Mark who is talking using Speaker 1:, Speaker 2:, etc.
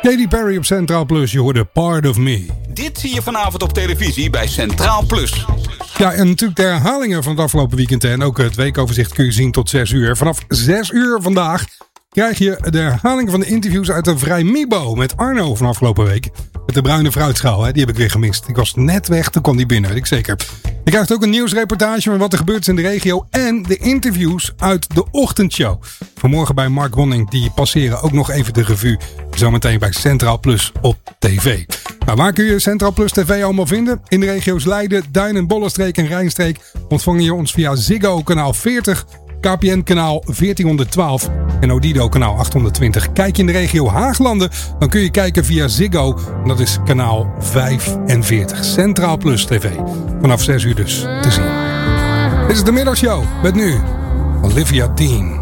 Speaker 1: Katy Perry op Centraal Plus, je hoorde Part of Me.
Speaker 2: Dit zie je vanavond op televisie bij Centraal Plus.
Speaker 1: Ja, en natuurlijk de herhalingen van het afgelopen weekend. En ook het weekoverzicht kun je zien tot 6 uur. Vanaf 6 uur vandaag krijg je de herhaling van de interviews uit de Vrij Mibo met Arno van afgelopen week. Met de bruine fruitschaal, hè? Die heb ik weer gemist. Ik was net weg, toen kwam die binnen, weet ik zeker. Je krijgt ook een nieuwsreportage van wat er gebeurt in de regio. En de interviews uit de ochtendshow. Vanmorgen bij Mark Wonning, die passeren ook nog even de revue. Zometeen bij Centraal Plus op tv. Nou, waar kun je Centraal Plus TV allemaal vinden? In de regio's Leiden, Duin en Bollenstreek en Rijnstreek ontvang je ons via Ziggo kanaal 40... KPN kanaal 1412 en Odido kanaal 820. Kijk je in de regio Haaglanden, dan kun je kijken via Ziggo. En dat is kanaal 45. Centraal Plus TV. Vanaf 6 uur dus te zien. Dit is de middagshow met nu Olivia Dean.